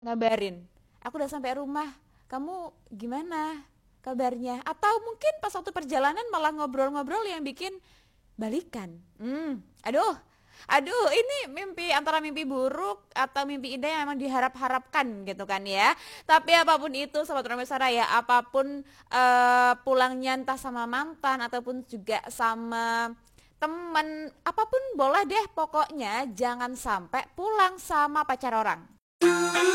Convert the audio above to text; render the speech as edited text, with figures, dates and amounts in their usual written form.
ngabarin, aku udah sampai rumah, kamu gimana kabarnya? Atau mungkin pas waktu perjalanan malah ngobrol-ngobrol yang bikin balikan. Aduh, aduh, ini mimpi antara mimpi buruk atau mimpi indah yang memang diharap-harapkan gitu kan ya. Tapi apapun itu, sobat Romesara ya, apapun pulangnya entah sama mantan ataupun juga sama temen, apapun boleh deh, pokoknya jangan sampai pulang sama pacar orang.